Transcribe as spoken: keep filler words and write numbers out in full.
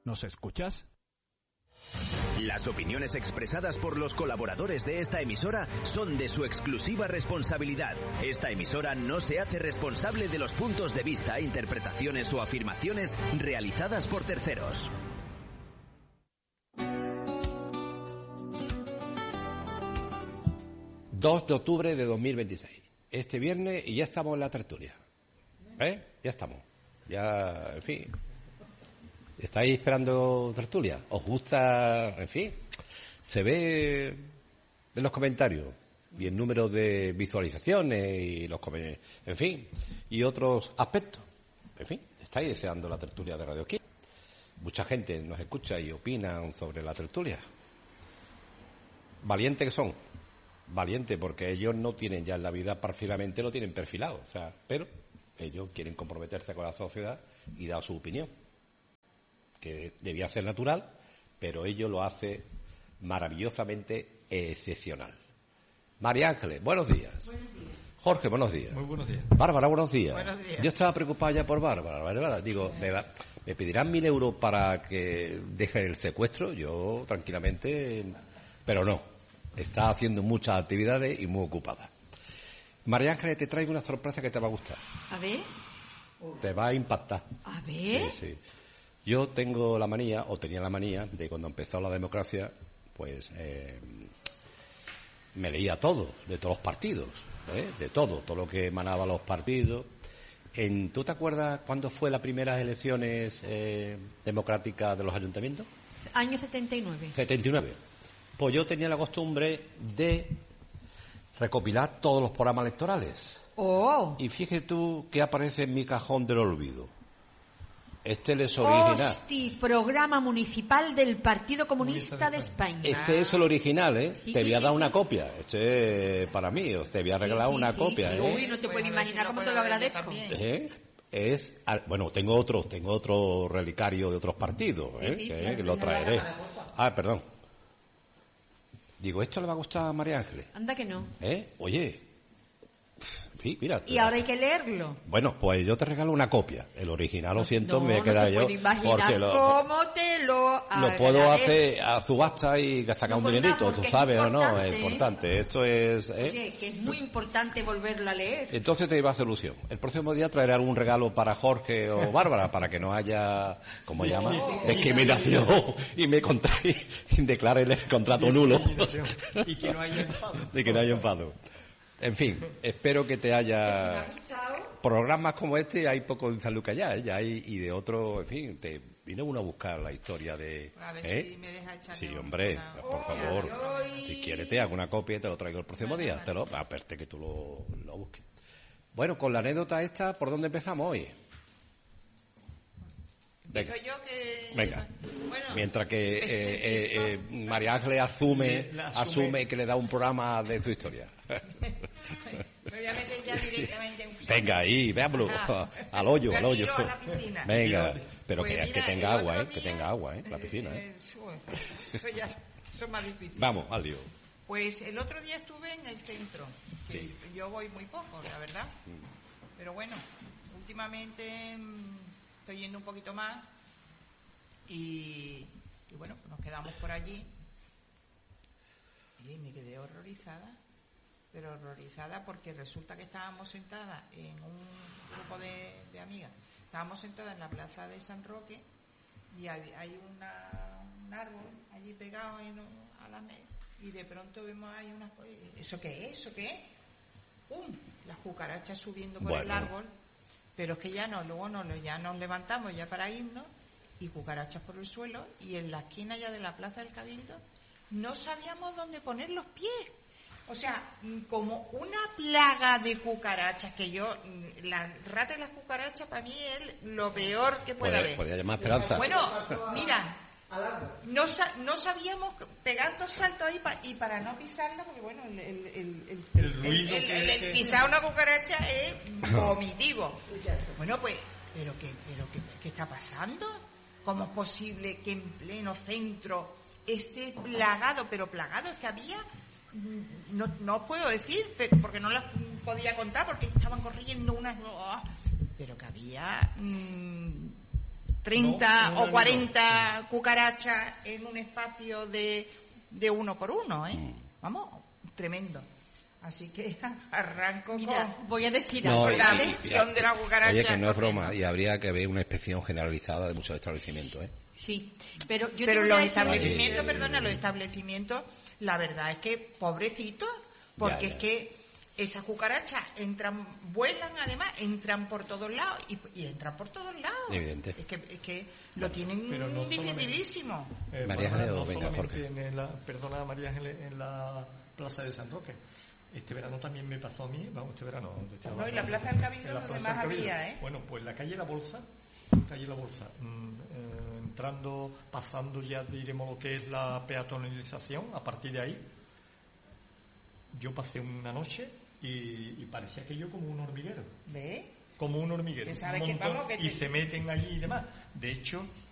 ¿Nos escuchas? Las opiniones expresadas por los colaboradores de esta emisora son de su exclusiva responsabilidad. Esta emisora no se hace responsable de los puntos de vista, interpretaciones o afirmaciones realizadas por terceros. dos de octubre de dos mil veintiséis. Este viernes y ya estamos en la tertulia. ¿Eh? Ya estamos. Ya, en fin. ¿Estáis esperando tertulia? ¿Os gusta? En fin. Se ve en los comentarios y el número de visualizaciones y los comentarios, en fin, y otros aspectos. En fin, estáis deseando la tertulia de Radio Aquí. Mucha gente nos escucha y opinan sobre la tertulia. Valientes que son. Valiente, porque ellos no tienen ya en la vida perfilamente, lo tienen perfilado, o sea, pero ellos quieren comprometerse con la sociedad y dar su opinión, que debía ser natural, pero ellos lo hacen maravillosamente excepcional. María Ángeles, buenos días. Buenos días. Jorge, buenos días. Muy buenos días. Bárbara, buenos días. Buenos días. Yo estaba preocupada ya por Bárbara, ¿verdad? Digo, me, va, me pedirán mil euros para que deje el secuestro, yo tranquilamente, pero no. Está haciendo muchas actividades y muy ocupada. María Ángeles, te traigo una sorpresa que te va a gustar. A ver. Te va a impactar. A ver. Sí, sí. Yo tengo la manía, o tenía la manía, de cuando empezó la democracia, pues eh, me leía todo, de todos los partidos, ¿eh? De todo, todo lo que emanaba los partidos. En, ¿Tú te acuerdas cuándo fue las primeras elecciones eh, democráticas de los ayuntamientos? Año setenta y nueve. setenta y nueve. Pues yo tenía la costumbre de recopilar todos los programas electorales. Oh. Y fíjate tú qué aparece en mi cajón del olvido. Este es original. Hosti, programa municipal del Partido Comunista de España. Este es el original, ¿eh? Sí, te voy a sí, dar sí. una copia. Este es para mí. Te voy a regalar Sí, sí, una sí, copia, sí. ¿eh? Uy, no te puedes Bueno, imaginar si cómo lo te lo puedo ver yo agradezco. también. ¿Eh? Es, bueno, tengo otro, tengo otro relicario de otros partidos, ¿eh? Sí, sí, que, sí, que lo sí, traeré. sí, sí. Ah, perdón. Digo, ¿esto le va a gustar a María Ángeles? Anda que no. ¿Eh? Oye, sí, mira. Y ahora hay que leerlo. Bueno, pues yo te regalo una copia. El original, lo siento, no, me no queda te yo. puedo imaginar Porque lo, cómo te lo lo puedo agradezco. hacer a subasta y sacar No un por nada, dinerito, tú porque es sabes o no, importante, es ¿eh? importante. Esto es. ¿eh? Oye, que es muy importante volverlo a leer. Entonces te iba a hacer ilusión. El próximo día traeré algún regalo para Jorge o Bárbara para que no haya, ¿cómo llama? Discriminación y me contra... y declare el contrato nulo. Y que no haya enfado. De que no haya enfado. En fin, espero que te haya... Programas como este hay poco en San Lucas ya, ¿eh? Ya hay, y de otro, en fin, te vino uno a buscar la historia de... A ver ¿eh? si me deja echarle Sí, un- hombre, una- por favor. Si quieres te hago una copia y te lo traigo el próximo día. Te lo, aparte que tú lo, lo busques. Bueno, con la anécdota esta, ¿por dónde empezamos hoy? Venga. Digo yo que... Venga. Bueno, Mientras que eh, eh, eh, María Ángeles asume, La asume. asume que le da un programa de su historia. me voy a meter ya directamente en... Venga, ahí, veámoslo. Ajá. Al hoyo, Me al hoyo. tiro a la piscina. Venga, pero Pues que, mira, que el tenga agua, otro ¿eh? Que día- tenga agua, ¿eh? La piscina, ¿eh? Eh, Eso ya, eso es más difícil. Vamos, al lío. Pues el otro día estuve en el centro. que Sí. Yo voy muy poco, la verdad. Pero bueno, últimamente mm, estoy yendo un poquito más. Y, y bueno, pues nos quedamos por allí. Y me quedé horrorizada. Pero horrorizada porque resulta que estábamos sentadas en un grupo de, de amigas. Estábamos sentadas en la plaza de San Roque y hay, hay una, un árbol allí pegado en, un- a la mesa y de pronto vemos ahí unas cosas. ¿Eso qué es? ¿Eso qué es? ¡Pum! Las cucarachas subiendo por el Bueno. árbol. Pero es que ya no, luego no, ya nos levantamos ya para irnos y cucarachas por el suelo y en la esquina ya de la Plaza del Cabildo no sabíamos dónde poner los pies. O sea, mm, como una plaga de cucarachas que yo, mm, la rata y las cucarachas para mí es lo peor que puede Podría, haber. podría llamar Esperanza. Bueno, mira, no, sa- no sabíamos pegar dos saltos ahí pa- y para no pisarla, porque bueno, el, el, el, el, El ruido el- que- el- el que- pisar una cucaracha es vomitivo. Bueno, pues, ¿pero qué, pero qué, qué está pasando? ¿Cómo es posible que en pleno centro esté plagado? Pero plagado es que había... No, no os puedo decir, pe- porque no las podía contar, porque estaban corriendo unas... Pero que había... mm, treinta No, o cuarenta no. cucarachas en un espacio de, de uno por uno, ¿eh? Mm. Vamos, tremendo. Así que arranco Mira, con, voy a decir no, algo. y, la y, lesión y, de la cucaracha. Oye, que no es broma, y habría que ver una inspección generalizada de muchos establecimientos, ¿eh? Sí, pero yo pero te voy los a decir... establecimientos, Ay, perdona, los establecimientos, la verdad es que pobrecitos, porque ya, ya. es que esas cucarachas entran, vuelan además, entran por todos lados y, y entran por todos lados. Evidente. Es que, es que lo tienen no dificilísimo. Eh, María Ángeles, no venga, Jorge. En la, perdona, María Ángeles, en la plaza de San Roque. Este verano también me pasó a mí, vamos, este verano. Este no, y la plaza del Cabildo donde más había, ¿eh? Bueno, pues la calle La Bolsa, calle La Bolsa, mmm, eh, entrando, pasando ya, diremos lo que es la peatonalización, a partir de ahí, yo pasé una noche y, y parecía aquello como un hormiguero. ¿Ve? Como un hormiguero. Que sabe un que montón, vamos, que y te... se meten allí y demás. De hecho,